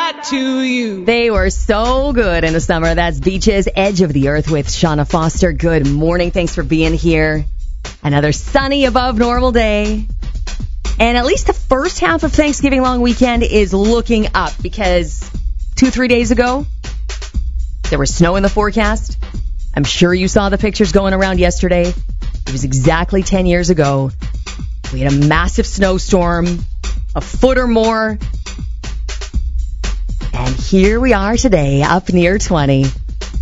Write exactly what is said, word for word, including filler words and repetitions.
back to you. They were so good in the summer. That's Beaches, Edge of the Earth with Shauna Foster. Good morning. Thanks for being here. Another sunny above normal day. And at least the first half of Thanksgiving long weekend is looking up because two, three days ago, there was snow in the forecast. I'm sure you saw the pictures going around yesterday. It was exactly ten years ago. We had a massive snowstorm, a foot or more. And here we are today, up near twenty.